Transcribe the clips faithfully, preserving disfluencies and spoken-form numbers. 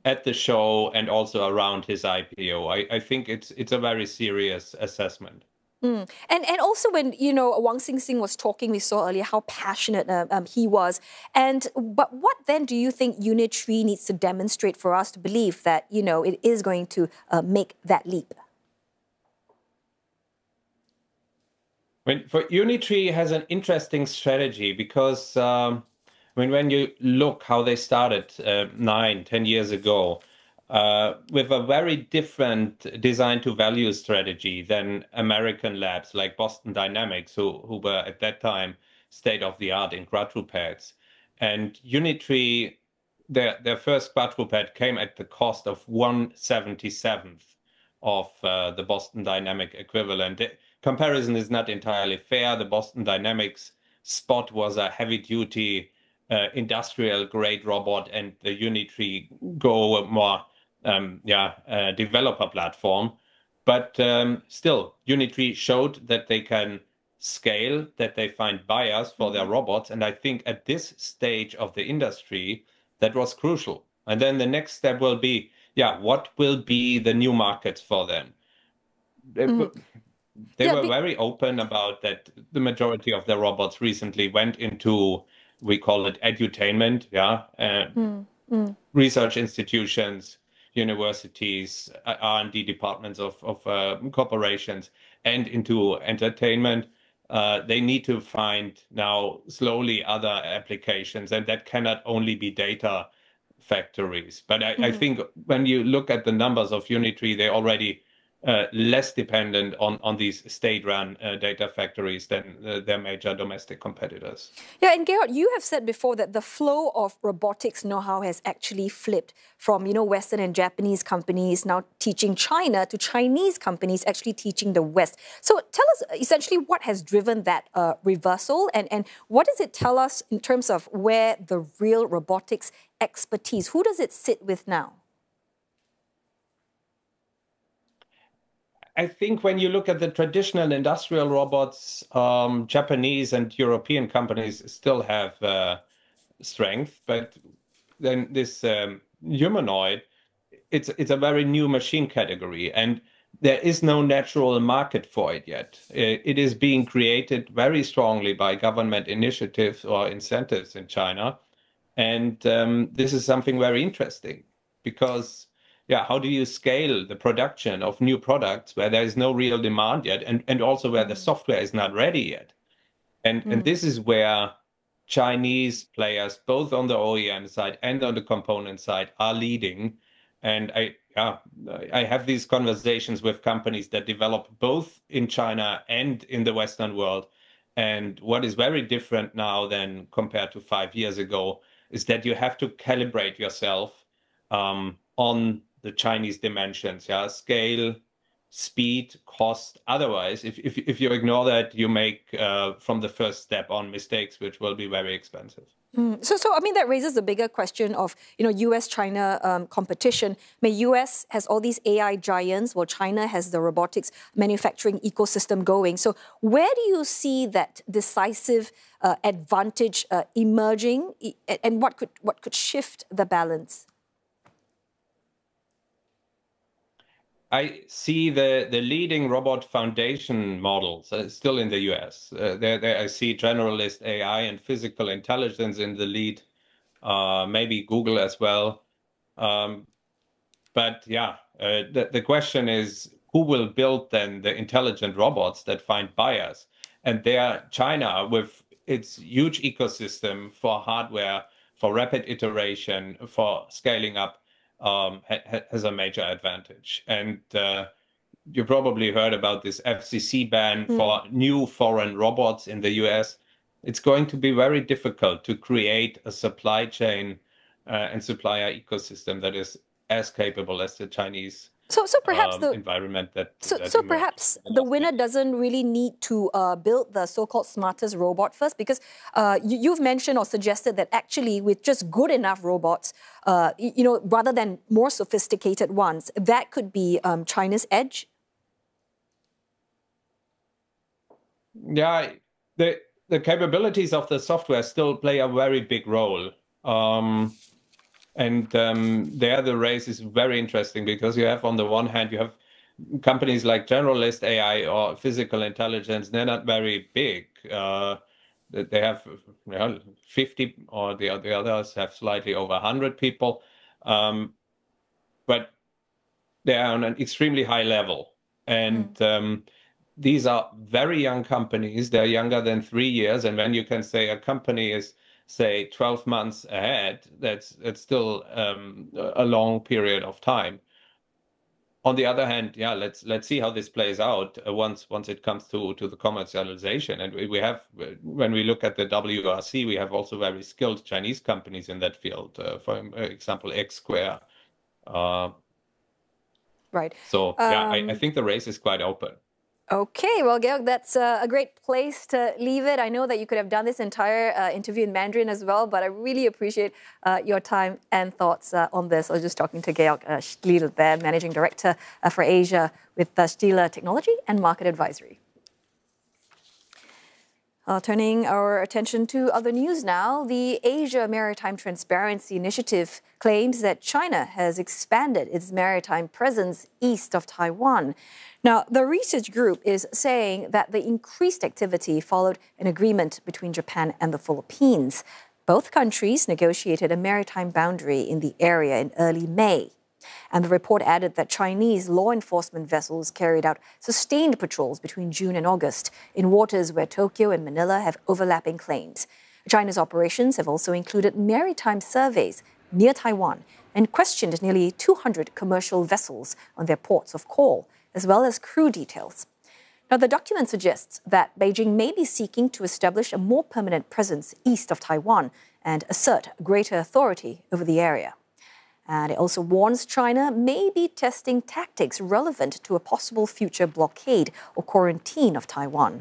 at the show and also around his I P O. I, I think it's it's a very serious assessment. Mm. And and also when, you know, Wang Xingxing was talking, we saw earlier how passionate uh, um, he was. And but what then do you think Unitree needs to demonstrate for us to believe that, you know, it is going to uh, make that leap? When, for Unitree has an interesting strategy because um, I mean, when you look how they started uh, nine, ten years ago, uh, with a very different design to value strategy than American labs like Boston Dynamics, who, who were at that time state of the art in quadrupeds. And Unitree, their, their first quadruped came at the cost of one seventy-seventh of uh, the Boston Dynamic equivalent. The comparison is not entirely fair. The Boston Dynamics Spot was a heavy duty uh, industrial grade robot, and the Unitree Go more um, yeah uh, developer platform. But um, still, Unitree showed that they can scale, that they find buyers for their robots, and I think at this stage of the industry that was crucial. And then the next step will be, yeah, what will be the new markets for them? They, Mm. they Yeah, were be, very open about that. The majority of their robots recently went into, we call it edutainment, yeah, uh, mm, mm. research institutions, universities, uh, R and D departments of, of uh, corporations, and into entertainment. Uh, they need to find now slowly other applications, and that cannot only be data factories. But I, I think when you look at the numbers of Unitree, they already uh, less dependent on, on these state-run uh, data factories than uh, their major domestic competitors. Yeah, and Gerard, you have said before that the flow of robotics know-how has actually flipped from, you know, Western and Japanese companies now teaching China to Chinese companies actually teaching the West. So tell us essentially what has driven that uh, reversal, and, and what does it tell us in terms of where the real robotics expertise, who does it sit with now? I think when you look at the traditional industrial robots, um, Japanese and European companies still have uh, strength, but then this um, humanoid, it's it's a very new machine category, and there is no natural market for it yet. It is being created very strongly by government initiatives or incentives in China, and um, this is something very interesting because, yeah, how do you scale the production of new products where there is no real demand yet, and, and also where the software is not ready yet? And and Mm. this is where Chinese players, both on the O E M side and on the component side, are leading. And I yeah, I have these conversations with companies that develop both in China and in the Western world. And what is very different now than compared to five years ago is that you have to calibrate yourself um, on the Chinese dimensions, yeah, scale, speed, cost. Otherwise, if if if you ignore that, you make uh, from the first step on mistakes, which will be very expensive. Mm. So, so I mean, that raises the bigger question of, you know, U S China um, competition. I mean, U S has all these A I giants, while China has the robotics manufacturing ecosystem going. So, where do you see that decisive uh, advantage uh, emerging, and what could what could shift the balance? I see the the leading robot foundation models uh, still in the U S. Uh, there, there I see generalist A I and physical intelligence in the lead, uh, maybe Google as well. Um, but yeah, uh, the, the question is who will build then the intelligent robots that find buyers? And there, China, with its huge ecosystem for hardware, for rapid iteration, for scaling up, um, ha has a major advantage. And uh, you probably heard about this F C C ban Mm. for new foreign robots in the U S. It's going to be very difficult to create a supply chain uh, and supplier ecosystem that is as capable as the Chinese So, so perhaps um, the environment that So, that so emerged perhaps in the the last winner decade. doesn't really need to uh, build the so-called smartest robot first, because uh, you, you've mentioned or suggested that actually with just good enough robots, uh, you, you know, rather than more sophisticated ones, that could be um, China's edge. Yeah, the the capabilities of the software still play a very big role. Um, And um, there the race is very interesting because you have, on the one hand, you have companies like generalist A I or physical intelligence. They're not very big. Uh, they have you know, fifty, or the, the others have slightly over one hundred people. Um, but they are on an extremely high level. And mm. um, these are very young companies. They're younger than three years. And when you can say a company is, say, twelve months ahead, that's, that's still um, a long period of time. On the other hand, yeah, let's let's see how this plays out uh, once once it comes to to the commercialization. And we, we have, when we look at the W R C, we have also very skilled Chinese companies in that field. Uh, for example, X Square. Uh, right. So um, yeah, I, I think the race is quite open. Okay, well, Georg, that's uh, a great place to leave it. I know that you could have done this entire uh, interview in Mandarin as well, but I really appreciate uh, your time and thoughts uh, on this. I was just talking to Georg uh, Stiele there, Managing Director uh, for Asia with uh, Stiele Technology and Market Advisory. Uh, turning our attention to other news now, the Asia Maritime Transparency Initiative claims that China has expanded its maritime presence east of Taiwan. Now, the research group is saying that the increased activity followed an agreement between Japan and the Philippines. Both countries negotiated a maritime boundary in the area in early May. And the report added that Chinese law enforcement vessels carried out sustained patrols between June and August in waters where Tokyo and Manila have overlapping claims. China's operations have also included maritime surveys near Taiwan and questioned nearly two hundred commercial vessels on their ports of call, as well as crew details. Now, the document suggests that Beijing may be seeking to establish a more permanent presence east of Taiwan and assert greater authority over the area. And it also warns China may be testing tactics relevant to a possible future blockade or quarantine of Taiwan.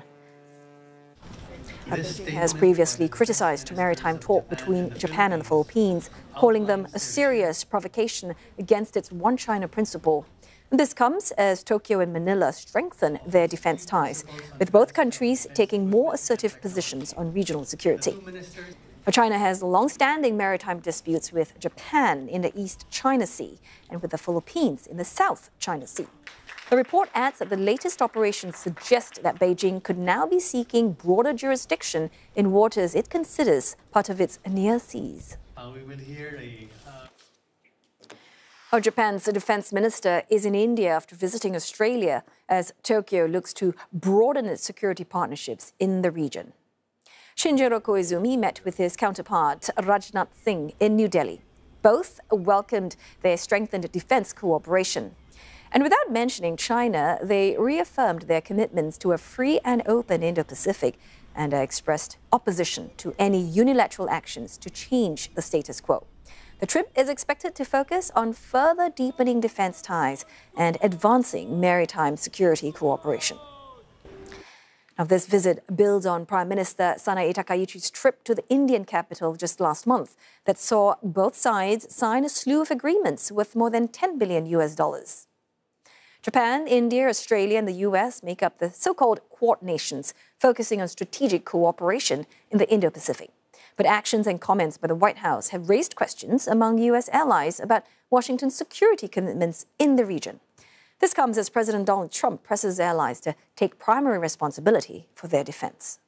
Beijing has previously criticized maritime talk between Japan and the Philippines, calling them a serious provocation against its One China principle. And this comes as Tokyo and Manila strengthen their defense ties, with both countries taking more assertive positions on regional security. China has long-standing maritime disputes with Japan in the East China Sea and with the Philippines in the South China Sea. The report adds that the latest operations suggest that Beijing could now be seeking broader jurisdiction in waters it considers part of its near seas. Uh, we will hear a, uh... oh, Japan's defense minister is in India after visiting Australia as Tokyo looks to broaden its security partnerships in the region. Shinjiro Koizumi met with his counterpart Rajnath Singh in New Delhi. Both welcomed their strengthened defense cooperation. And without mentioning China, they reaffirmed their commitments to a free and open Indo-Pacific and expressed opposition to any unilateral actions to change the status quo. The trip is expected to focus on further deepening defense ties and advancing maritime security cooperation. Now, this visit builds on Prime Minister Sanae Takaichi's trip to the Indian capital just last month that saw both sides sign a slew of agreements worth more than ten billion U S dollars. Japan, India, Australia, and the U S make up the so-called Quad nations, focusing on strategic cooperation in the Indo-Pacific. But actions and comments by the White House have raised questions among U S allies about Washington's security commitments in the region. This comes as President Donald Trump presses allies to take primary responsibility for their defense.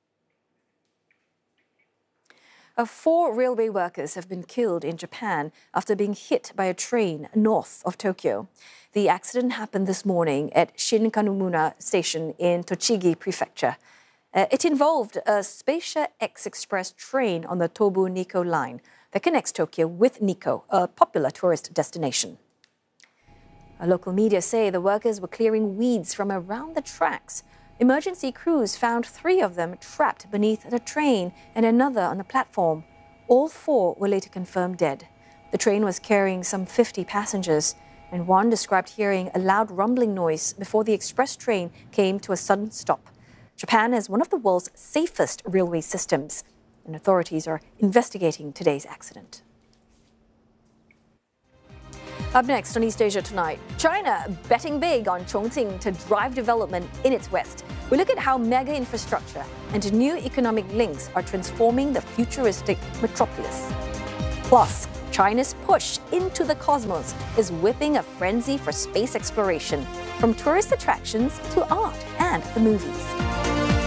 Uh, four railway workers have been killed in Japan after being hit by a train north of Tokyo. The accident happened this morning at Shinkanumuna Station in Tochigi Prefecture. Uh, it involved a Spaceship X Express train on the Tobu Nikko line that connects Tokyo with Nikko, a popular tourist destination. Local media say the workers were clearing weeds from around the tracks. Emergency crews found three of them trapped beneath the train and another on the platform. All four were later confirmed dead. The train was carrying some fifty passengers, and one described hearing a loud rumbling noise before the express train came to a sudden stop. Japan has one of the world's safest railway systems, and authorities are investigating today's accident. Up next on East Asia Tonight, China betting big on Chongqing to drive development in its west. We look at how mega infrastructure and new economic links are transforming the futuristic metropolis. Plus, China's push into the cosmos is whipping a frenzy for space exploration, from tourist attractions to art and the movies.